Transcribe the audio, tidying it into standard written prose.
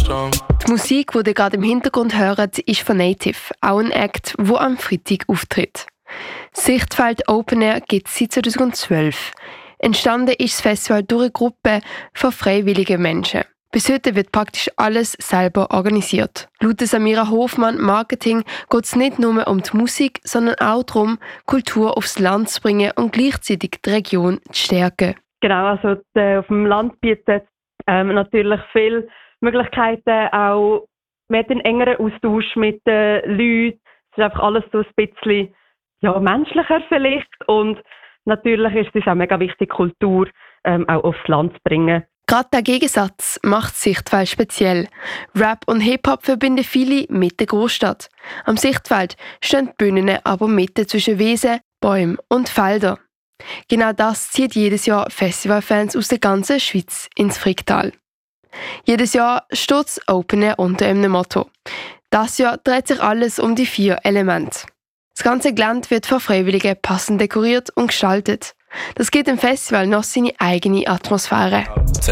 Die Musik, die ihr gerade im Hintergrund hört, ist von Native, auch ein Act, der am Freitag auftritt. Sichtfeld Open Air gibt es seit 2012. Entstanden ist das Festival durch eine Gruppe von freiwilligen Menschen. Bis heute wird praktisch alles selber organisiert. Laut Samira Hofmann Marketing geht es nicht nur um die Musik, sondern auch darum, Kultur aufs Land zu bringen und gleichzeitig die Region zu stärken. Genau, also auf dem Land bietet natürlich viele Möglichkeiten, auch mit einem engeren Austausch mit den Leuten. Es ist einfach alles so ein bisschen menschlicher vielleicht. Und natürlich ist es auch mega wichtig, Kultur auch aufs Land zu bringen. Gerade der Gegensatz macht Sichtfeld speziell. Rap und Hip-Hop verbinden viele mit der Großstadt. Am Sichtfeld stehen die Bühnen aber mitten zwischen Wiesen, Bäumen und Feldern. Genau das zieht jedes Jahr Festivalfans aus der ganzen Schweiz ins Fricktal. Jedes Jahr steht das Open Air unter einem Motto. Das Jahr dreht sich alles um die 4 Elemente. Das ganze Gelände wird von Freiwilligen passend dekoriert und gestaltet. Das gibt dem Festival noch seine eigene Atmosphäre.